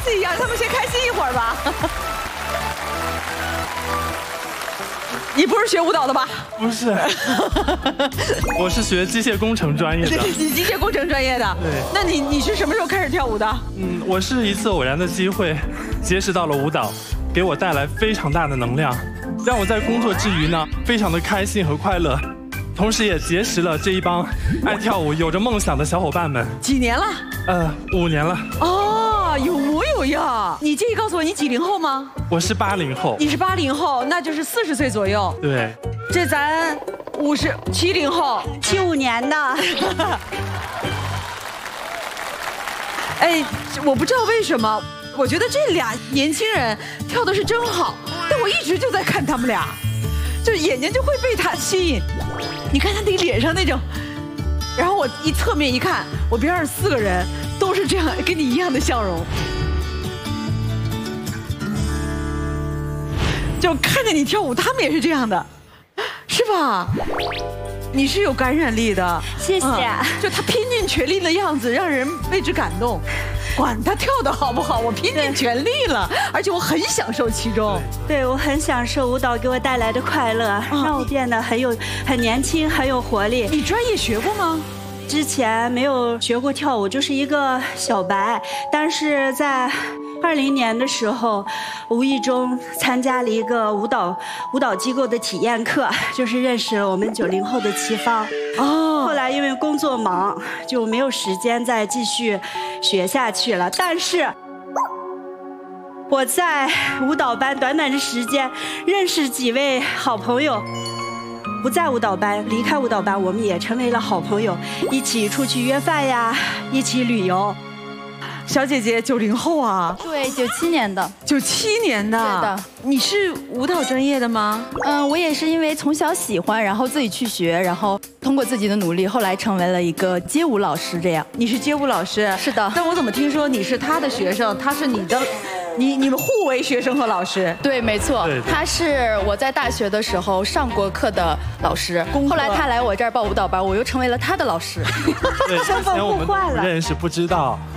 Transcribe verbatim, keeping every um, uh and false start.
子一样，他们先开心一会儿吧。你不是学舞蹈的吧？ 不是，我是学机械工程专业的。 你机械工程专业的？ 对。 那你你是什么时候开始跳舞的？ 嗯，我是一次偶然的机会结识到了舞蹈，给我带来非常大的能量，让我在工作之余呢，非常的开心和快乐，同时也结识了这一帮爱跳舞、有着梦想的小伙伴们。 几年了？ 呃，五年了。 哦，有模有样。你介意告诉我你几零后吗？ 我是八零后。 你是八零后，那就是四十岁左右。 对。 这咱五十七零后， 七五年的。 哎，我不知道为什么，我觉得这俩年轻人跳的是真好，但我一直就在看他们俩，就眼睛就会被他吸引。你看他那个脸上那种，然后我一侧面一看，我边上四个人都是这样，跟你一样的笑容，就看着你跳舞，他们也是这样的，是吧？你是有感染力的， 谢谢。 嗯、就他拼尽全力的样子，让人为之感动。管他跳得好不好，我拼尽全力了，而且我很享受其中。 对，我很享受舞蹈给我带来的快乐，啊、让我变得很有、很年轻，很有活力。 你专业学过吗？ 之前没有学过跳舞，就是一个小白，但是在二零年的时候，无意中参加了一个舞蹈舞蹈机构的体验课，就是认识了我们九零后的齐芳。哦，后来因为工作忙，就没有时间再继续学下去了。但是我在舞蹈班短短的时间，认识几位好朋友。不在舞蹈班，离开舞蹈班，我们也成为了好朋友，一起出去约饭呀，一起旅游。 小姐姐九零后啊？ 对，九七年的。 九七年的。 对的。 你是舞蹈专业的吗？ 嗯，我也是因为从小喜欢，然后自己去学，然后通过自己的努力，后来成为了一个街舞老师。这样。 你是街舞老师？ 是的。 但我怎么听说你是他的学生，他是你的？你你们互为学生和老师？ 对，没错， 对对， 他是我在大学的时候上过课的老师，后来他来我这儿报舞蹈班，我又成为了他的老师。 对，之前我们不认识，不知道。